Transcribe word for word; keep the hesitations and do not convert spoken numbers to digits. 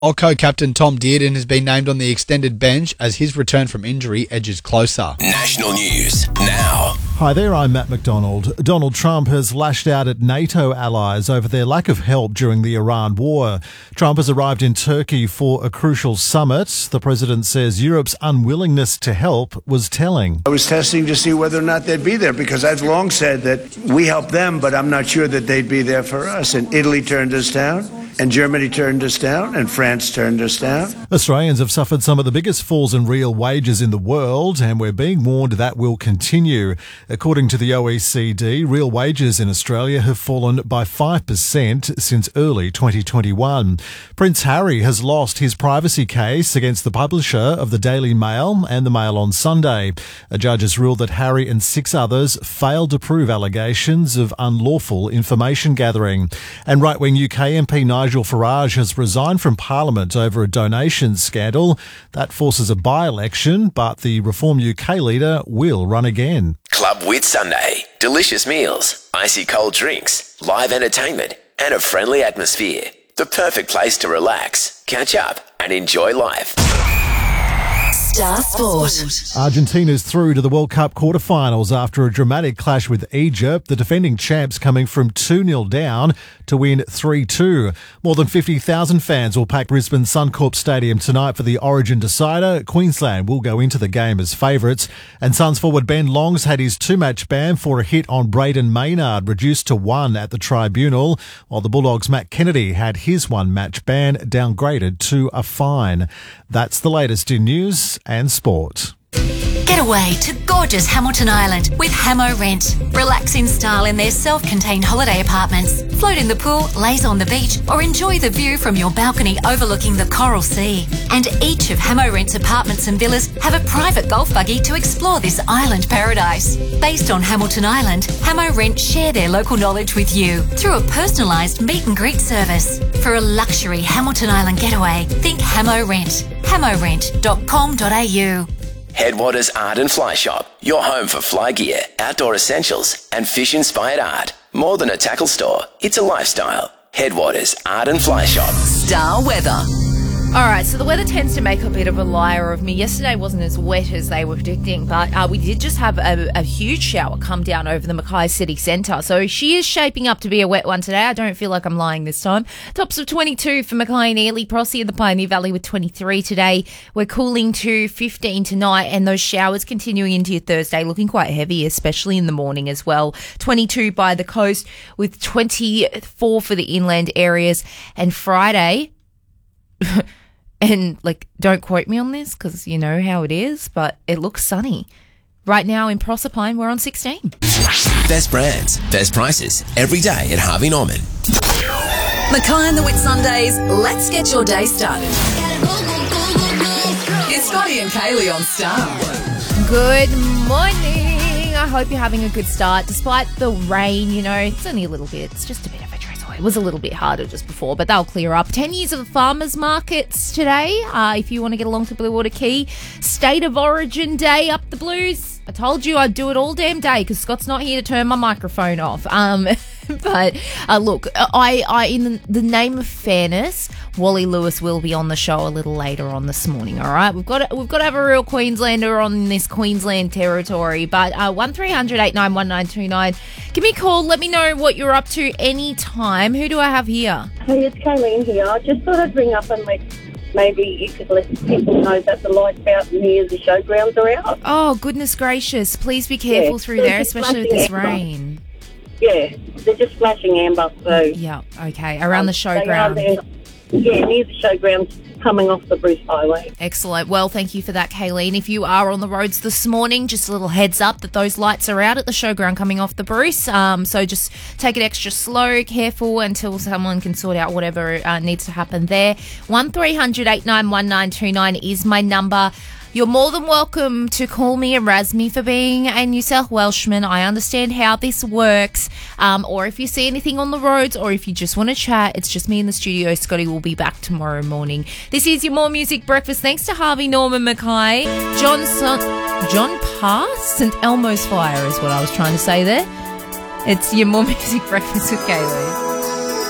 Oco captain Tom Dearden has been named on the extended bench as his return from injury edges closer. National news now. Hi there, I'm Matt McDonald. Donald Trump has lashed out at NATO allies over their lack of help during the Iran war. Trump has arrived in Turkey for a crucial summit. The president says Europe's unwillingness to help was telling. I was testing to see whether or not they'd be there because I've long said that we help them, but I'm not sure that they'd be there for us. And Italy turned us down, and Germany turned us down, and France turned us down. Australians have suffered some of the biggest falls in real wages in the world, and we're being warned that will continue. According to the O E C D, real wages in Australia have fallen by five percent since early twenty twenty-one. Prince Harry has lost his privacy case against the publisher of the Daily Mail and the Mail on Sunday. A judge has ruled that Harry and six others failed to prove allegations of unlawful information gathering. And right-wing U K M P Nigel Farage has resigned from Parliament over a donation scandal. That forces a by-election, but the Reform U K leader will run again. Club Wit Sunday. Delicious meals, icy cold drinks, live entertainment, and a friendly atmosphere. The perfect place to relax, catch up, and enjoy life. Star Sport. Argentina's through to the World Cup quarterfinals after a dramatic clash with Egypt, the defending champs coming from two nil down to win three two. More than fifty thousand fans will pack Brisbane Suncorp Stadium tonight for the Origin decider. Queensland will go into the game as favourites. And Suns forward Ben Long's had his two-match ban for a hit on Braden Maynard reduced to one at the tribunal, while the Bulldogs' Matt Kennedy had his one-match ban downgraded to a fine. That's the latest in news and sport. Get away to gorgeous Hamilton Island with Hamo Rent. Relax in style in their self-contained holiday apartments. Float in the pool, laze on the beach, or enjoy the view from your balcony overlooking the Coral Sea. And each of Hamo Rent's apartments and villas have a private golf buggy to explore this island paradise. Based on Hamilton Island, Hamo Rent share their local knowledge with you through a personalised meet and greet service. For a luxury Hamilton Island getaway, think Hamo Rent. hamo rent dot com dot a u. Headwaters Art and Fly Shop, your home for fly gear, outdoor essentials, and fish-inspired art. More than a tackle store, it's a lifestyle. Headwaters Art and Fly Shop. Star weather. All right, so the weather tends to make a bit of a liar of me. Yesterday wasn't as wet as they were predicting, but uh, we did just have a, a huge shower come down over the Mackay City Centre. So she is shaping up to be a wet one today. I don't feel like I'm lying this time. Tops of twenty-two for Mackay and Ely, Prossie in the Pioneer Valley with twenty-three today. We're cooling to fifteen tonight, and those showers continuing into your Thursday, looking quite heavy, especially in the morning as well. twenty-two by the coast with twenty-four for the inland areas. And Friday... And, like, don't quote me on this because you know how it is, but it looks sunny. Right now in Proserpine, we're on sixteen. Best brands, best prices, every day at Harvey Norman. Mackay and the Whit Sundays, let's get your day started. It's Scotty and Kaylee on Star. Good morning. I hope you're having a good start. Despite the rain, you know, it's only a little bit. It's just a bit of a drizzle. It was a little bit harder just before, but they'll clear up. ten years of the farmers markets today. Uh, if you want to get along to Blue Water Quay, State of Origin Day up the blues. I told you I'd do it all damn day because Scott's not here to turn my microphone off. Um, but uh, look, I, I in the name of fairness, Wally Lewis will be on the show a little later on this morning. All right, we've got to, we've got to have a real Queenslander on this Queensland territory. But uh, one three hundred eight nine one nine two nine, give me a call. Let me know what you're up to anytime. Who do I have here? Hey, it's Kayleen here. I just thought I'd ring up and let. Maybe you could let people know that the lights out near the showgrounds are out. Oh, goodness gracious. Please be careful yeah, through there, especially with this amber. rain. Yeah, they're just flashing amber. So yeah, okay. Around um, the showground. Yeah, near the showgrounds coming off the Bruce Highway. Excellent. Well, thank you for that, Kayleen. If you are on the roads this morning, just a little heads up that those lights are out at the showground coming off the Bruce. Um, so just take it extra slow, careful until someone can sort out whatever uh, needs to happen there. one three hundred eight nine one nine two nine is my number. You're more than welcome to call me a Rasmy for being a New South Welshman. I understand how this works. Um, or if you see anything on the roads or if you just want to chat, it's just me in the studio. Scotty will be back tomorrow morning. This is your More Music Breakfast. Thanks to Harvey Norman Mackay. John, Son- John Pass, Saint Elmo's Fire is what I was trying to say there. It's your More Music Breakfast with Kaylee.